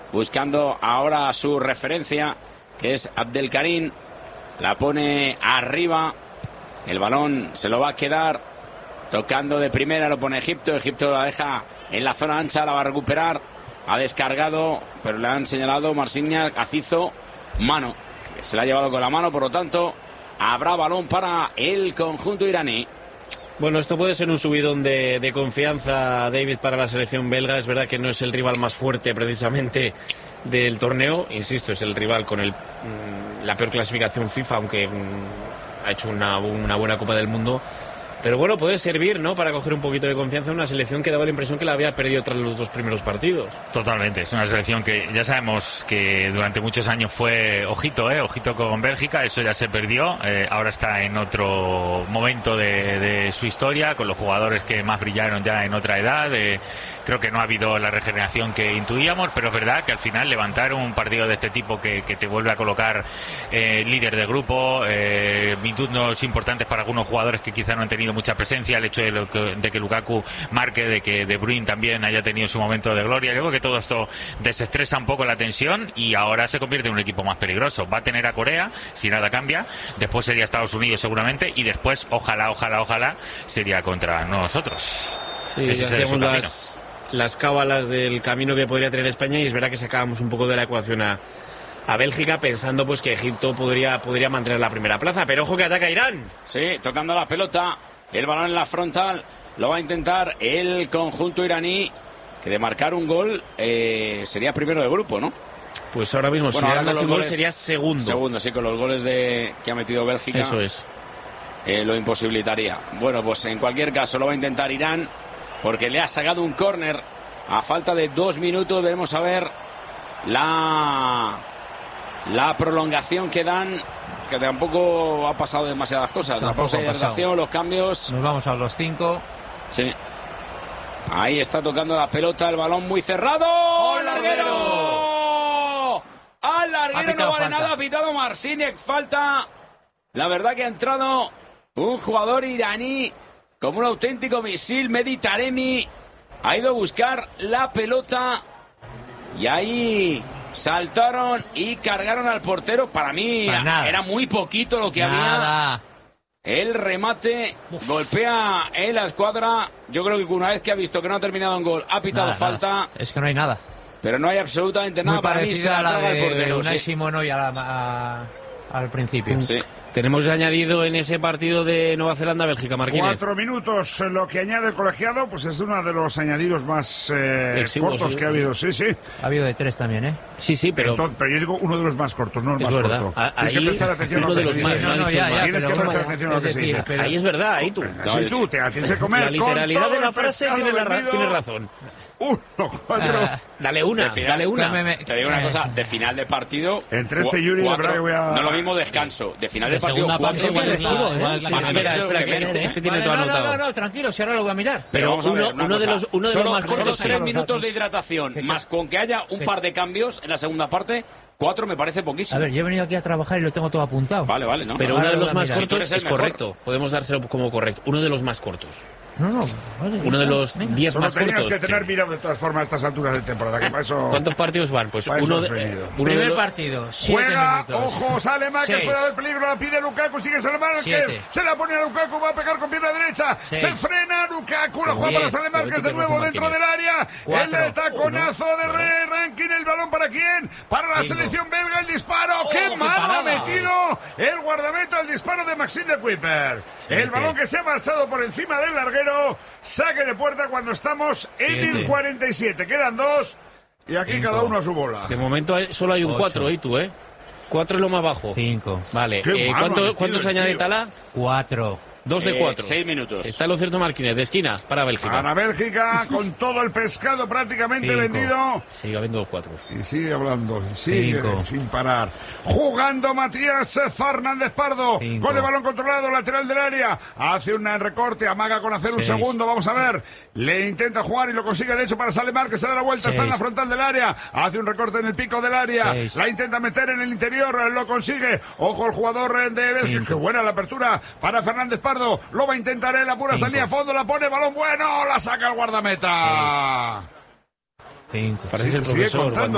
buscando ahora su referencia, que es Abdelkarim. La pone arriba. El balón se lo va a quedar tocando de primera, lo pone Egipto. Egipto la deja en la zona ancha, la va a recuperar. Ha descargado, pero le han señalado Marsignac, Azizo, mano. Se la ha llevado con la mano, por lo tanto, habrá balón para el conjunto iraní. Bueno, esto puede ser un subidón de confianza, David, para la selección belga. Es verdad que no es el rival más fuerte precisamente del torneo. Insisto, es el rival con la peor clasificación FIFA, aunque ha hecho una buena Copa del Mundo. Pero bueno, puede servir, ¿no?, para coger un poquito de confianza en una selección que daba la impresión que la había perdido tras los 2 primeros partidos. Totalmente, es una selección que ya sabemos que durante muchos años fue ojito con Bélgica, eso ya se perdió, ahora está en otro momento de su historia, con los jugadores que más brillaron ya en otra edad. Creo que no ha habido la regeneración que intuíamos, pero es verdad que al final levantar un partido de este tipo que te vuelve a colocar líder de grupo, minutos importantes para algunos jugadores que quizá no han tenido mucha presencia, el hecho de que Lukaku marque, de que De Bruyne también haya tenido su momento de gloria. Yo creo que todo esto desestresa un poco la tensión y ahora se convierte en un equipo más peligroso. Va a tener a Corea, si nada cambia, después sería Estados Unidos seguramente y después, ojalá, sería contra nosotros. Sí, hacemos las cábalas del camino que podría tener España y es verdad que sacábamos un poco de la ecuación a Bélgica pensando pues que Egipto podría mantener la primera plaza, pero ojo que ataca Irán. Sí, tocando la pelota, el balón en la frontal, lo va a intentar el conjunto iraní, que de marcar un gol sería primero de grupo, ¿no? Pues ahora mismo, si Irán hace un gol sería segundo. Segundo, sí, con los goles que ha metido Bélgica. Eso es. Lo imposibilitaría. Bueno, pues en cualquier caso lo va a intentar Irán, porque le ha sacado un córner a falta de 2 minutos. Veremos a ver la prolongación que dan, que tampoco ha pasado demasiadas cosas. La pausa de hidratación, los cambios. Nos vamos a los 5. Sí. Ahí está tocando la pelota, el balón muy cerrado. ¡Al larguero! ¡Al larguero! No vale nada, ha pitado Marsignac, falta. La verdad que ha entrado un jugador iraní como un auténtico misil. Mehdi Taremi ha ido a buscar la pelota y ahí saltaron y cargaron al portero. Para mí era muy poquito lo que había. El remate golpea en la escuadra. Yo creo que una vez que ha visto que no ha terminado en gol, ha pitado falta. Es que no hay nada. Pero no hay absolutamente nada. Para mí se la traga el portero. Unai Simón hoy al principio. Sí. Tenemos añadido en ese partido de Nueva Zelanda-Bélgica, Marquínez. 4 minutos, lo que añade el colegiado, pues es uno de los añadidos más cortos que ha habido, sí. Ha habido de 3 también, ¿eh? Sí, pero yo digo uno de los más cortos, no el más verdad. corto. Tienes que prestar atención a lo que se dice. Tienes que prestar atención a lo que se dice. Ahí es verdad, ahí tú. Sí, tú te la tienes que comer. La literalidad de la frase tiene razón. 1, 4. Dale una. Te digo una cosa, de final de partido. Entre Yuri y Braga voy a. No lo mismo descanso. De final de partido, 4 Este tiene todo anotado. No, tranquilo, si ahora lo voy a mirar. Pero vamos a ver, uno de los más cortos. Solo 3 minutos de hidratación, más con que haya un par de cambios en la segunda parte. 4 me parece poquísimo. A ver, yo he venido aquí a trabajar y lo tengo todo apuntado. Vale, ¿no? Pero uno de los más cortos es correcto. Podemos dárselo como correcto. Uno de los más cortos. No. Vale, uno de los 10 más cortos. Tenías que tener mirado de todas formas a estas alturas de temporada. Que para eso, ¿cuántos partidos van? Pues primer partido, 7 juega, minutos. ojo, sale Márquez, puede haber peligro, la pide Lukaku, sigue Sale Márquez, se la pone a Lukaku, va a pegar con pierna derecha, se frena Lukaku, la juega para Sale Márquez de nuevo dentro del área, el taconazo de Rankin, el balón para quién, para la selección belga, el disparo, qué mal ha metido el guardameta, el disparo de Maxime de Kuiper, el balón que se ha marchado por encima del larguero. Saque de puerta cuando estamos en el 47. Quedan 2 y aquí 5. Cada uno a su bola. De momento solo hay un 4, ¿eh? 4 es lo más bajo. 5. Vale. ¿Cuántos añade Tala? 4. 2 de 4. 6 minutos. Está lo cierto Marquínez, de esquina, para Bélgica. Para Bélgica, con todo el pescado prácticamente vendido. Sigue habiendo 4. Y sigue hablando, sigue sin parar. Jugando Matías Fernández Pardo. 5. Con el balón controlado, lateral del área. Hace un recorte, amaga con hacer un segundo. Vamos a ver. Le intenta jugar y lo consigue de hecho para Sale Márquez. Se da la vuelta, está en la frontal del área. Hace un recorte en el pico del área. La intenta meter en el interior, lo consigue. Ojo el jugador de Bélgica. Qué buena la apertura para Fernández Pardo. Lo va a intentar él, apura, salía a fondo, la pone, balón bueno, la saca el guardameta. 5. Parece el profesor.